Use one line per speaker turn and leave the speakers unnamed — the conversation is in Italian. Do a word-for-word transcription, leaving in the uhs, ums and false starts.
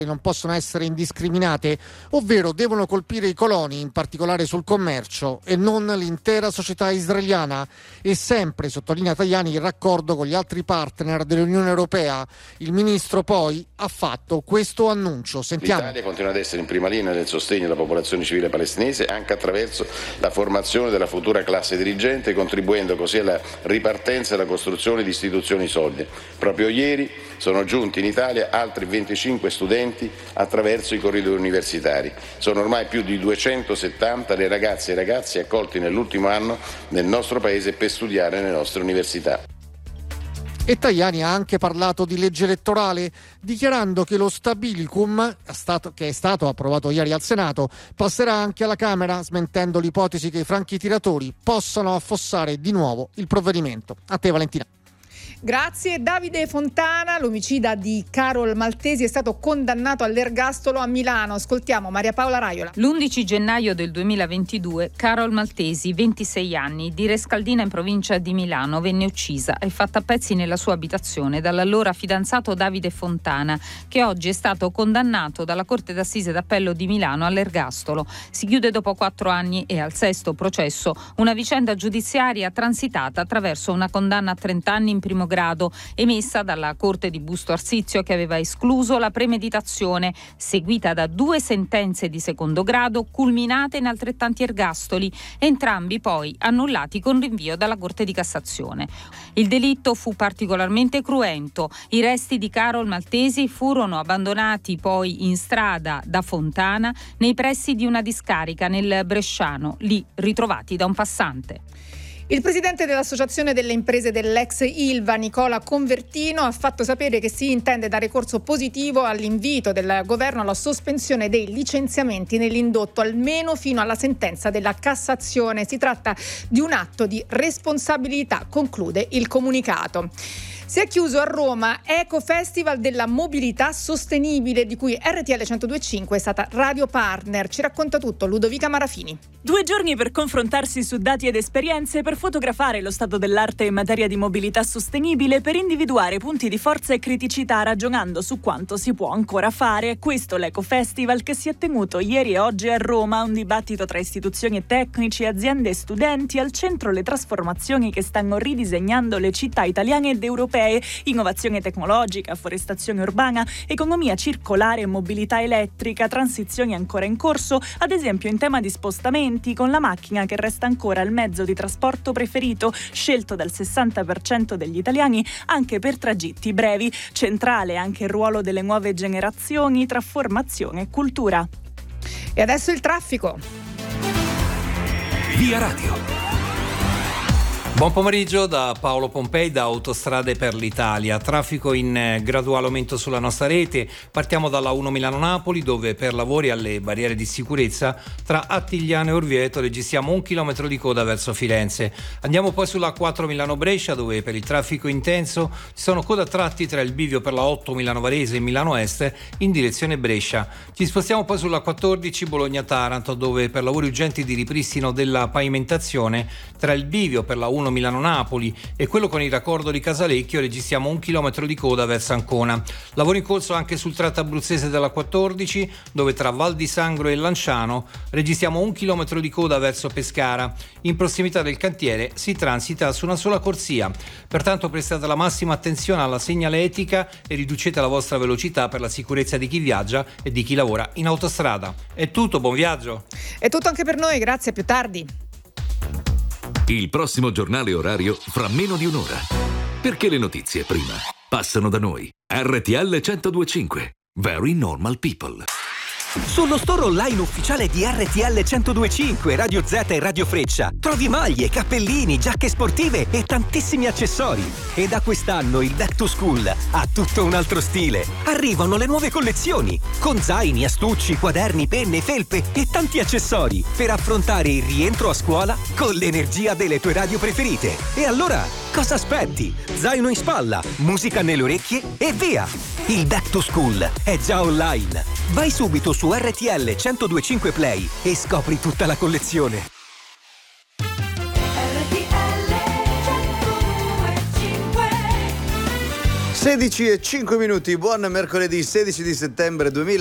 non possono essere indiscriminate, ovvero devono colpire i coloni, in particolare sul commercio, e non l'intera società israeliana. E sempre, sottolinea Tajani, in raccordo con gli altri partner dell'Unione Europea. Il ministro poi ha fatto questo annuncio. Sentiamo.
L'Italia continua ad essere in prima linea nel sostegno alla popolazione civile palestinese, anche attraverso la formazione della futura classe dirigente, contribuendo così alla ripartenza e alla costruzione di istituzioni solide. Proprio ieri sono giunti in Italia altri venticinque studenti attraverso i corridoi universitari. Sono ormai più di duecentosettanta le ragazze e i ragazzi accolti nell'ultimo anno nel nostro paese per studiare nelle nostre università.
E Tajani ha anche parlato di legge elettorale, dichiarando che lo stabilicum, che è stato approvato ieri al Senato, passerà anche alla Camera, smentendo l'ipotesi che i franchi tiratori possano affossare di nuovo il provvedimento. A te, Valentina.
Grazie. Davide Fontana, l'omicida di Carol Maltesi, è stato condannato all'ergastolo a Milano. Ascoltiamo Maria Paola Raiola.
L'undici gennaio del duemilaventidue Carol Maltesi, ventisei anni, di Rescaldina in provincia di Milano, venne uccisa e fatta a pezzi nella sua abitazione dall'allora fidanzato Davide Fontana, che oggi è stato condannato dalla Corte d'Assise d'Appello di Milano all'ergastolo. Si chiude dopo quattro anni e al sesto processo una vicenda giudiziaria transitata attraverso una condanna a trenta anni in primo grado emessa dalla Corte di Busto Arsizio, che aveva escluso la premeditazione, seguita da due sentenze di secondo grado culminate in altrettanti ergastoli, entrambi poi annullati con rinvio dalla Corte di Cassazione. Il delitto fu particolarmente cruento. I resti di Carol Maltesi furono abbandonati poi in strada da Fontana nei pressi di una discarica nel Bresciano, lì ritrovati da un passante.
Il presidente dell'Associazione delle imprese dell'ex Ilva, Nicola Convertino, ha fatto sapere che si intende dare corso positivo all'invito del governo alla sospensione dei licenziamenti nell'indotto, almeno fino alla sentenza della Cassazione. Si tratta di un atto di responsabilità, conclude il comunicato. Si è chiuso a Roma Eco Festival della mobilità sostenibile, di cui R T L centodue e cinque è stata radio partner. Ci racconta tutto Ludovica Marafini.
Due giorni per confrontarsi su dati ed esperienze, per fotografare lo stato dell'arte in materia di mobilità sostenibile, per individuare punti di forza e criticità ragionando su quanto si può ancora fare. Questo l'Eco Festival che si è tenuto ieri e oggi a Roma, un dibattito tra istituzioni e tecnici, aziende e studenti, al centro le trasformazioni che stanno ridisegnando le città italiane ed europee. Innovazione tecnologica, forestazione urbana, economia circolare e mobilità elettrica, transizioni ancora in corso, ad esempio in tema di spostamenti, con la macchina che resta ancora il mezzo di trasporto preferito, scelto dal sessanta per cento degli italiani anche per tragitti brevi. Centrale anche il ruolo delle nuove generazioni tra formazione e cultura.
E adesso il traffico.
Via Radio. Buon pomeriggio da Paolo Pompei, da Autostrade per l'Italia. Traffico in graduale aumento sulla nostra rete. Partiamo dalla uno Milano-Napoli, dove per lavori alle barriere di sicurezza tra Attigliano e Orvieto registriamo un chilometro di coda verso Firenze. Andiamo poi sulla quattro Milano-Brescia, dove per il traffico intenso ci sono coda a tratti tra il bivio per la otto Milano-Varese e Milano-Est in direzione Brescia. Ci spostiamo poi sulla quattordici Bologna-Taranto, dove per lavori urgenti di ripristino della pavimentazione tra il bivio per la uno Milano-Napoli e quello con il raccordo di Casalecchio registriamo un chilometro di coda verso Ancona. Lavoro in corso anche sul tratto abruzzese della quattordici, dove tra Val di Sangro e Lanciano registriamo un chilometro di coda verso Pescara. In prossimità del cantiere si transita su una sola corsia. Pertanto prestate la massima attenzione alla segnaletica e riducete la vostra velocità per la sicurezza di chi viaggia e di chi lavora in autostrada. È tutto, buon viaggio.
È tutto anche per noi, grazie, a più tardi.
Il prossimo giornale orario fra meno di un'ora. Perché le notizie prima passano da noi. R T L centodue e cinque. Very normal people.
Sullo store online ufficiale di R T L centodue e cinque, Radio Z e Radio Freccia trovi maglie, cappellini, giacche sportive e tantissimi accessori. E da quest'anno il Back to School ha tutto un altro stile. Arrivano le nuove collezioni con zaini, astucci, quaderni, penne, felpe e tanti accessori per affrontare il rientro a scuola con l'energia delle tue radio preferite. E allora, cosa aspetti? Zaino in spalla, musica nelle orecchie e via! Il Back to School è già online. Vai subito su R T L centodue e cinque Play e scopri tutta la collezione.
sedici e cinque minuti, buon mercoledì sedici di settembre duemila